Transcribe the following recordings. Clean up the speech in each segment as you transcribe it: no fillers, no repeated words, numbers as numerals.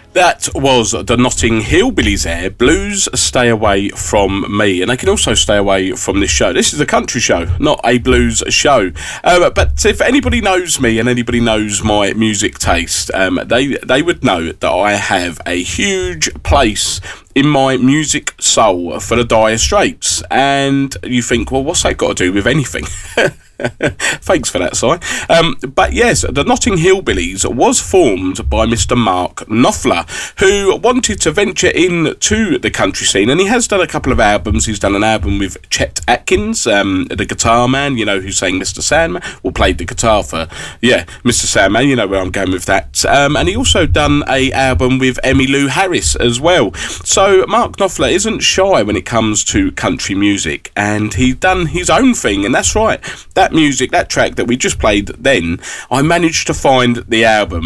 That was the Notting Hillbillies there. Blues Stay Away From Me. And they can also stay away from this show. This is a country show, not a blues show. But if anybody knows me and anybody knows my music taste, they would know that I have a huge place in my music soul for the Dire Straits. And you think, well, what's that got to do with anything? Thanks for that, Si. But yes, the Notting Hillbillies was formed by Mr. Mark Knopfler, who wanted to venture into the country scene, and he has done a couple of albums. He's done an album with Chet Atkins, the guitar man, you know, who sang Mr. Sandman, or played the guitar for, Mr. Sandman, you know where I'm going with that. And he also done a album with Emmylou Harris as well. So Mark Knopfler isn't shy when it comes to country music, and he's done his own thing, and that's right. That music, that track that we just played then, I managed to find the album.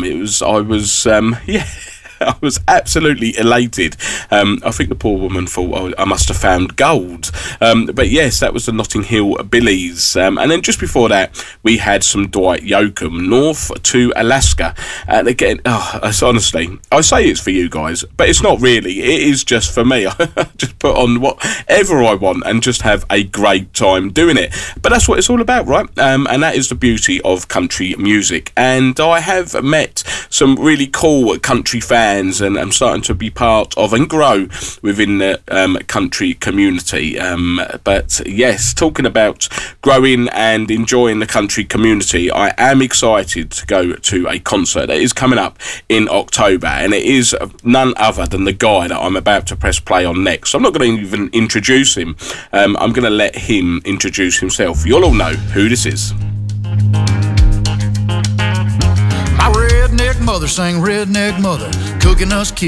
I was absolutely elated. I think the poor woman thought, I must have found gold. But yes, that was the Notting Hill Billies. And then just before that, we had some Dwight Yoakam, North to Alaska. And again, honestly, I say it's for you guys, but it's not really. It is just for me. I just put on whatever I want and just have a great time doing it. But that's what it's all about, right? And that is the beauty of country music. And I have met some really cool country fans, and I'm starting to be part of and grow within the country community. But yes, talking about growing and enjoying the country community, I am excited to go to a concert that is coming up in October, and it is none other than the guy that I'm about to press play on next. So I'm not going to even introduce him. I'm going to let him introduce himself. You'll all know who this is. My redneck mother sang redneck mother, cooking us kids.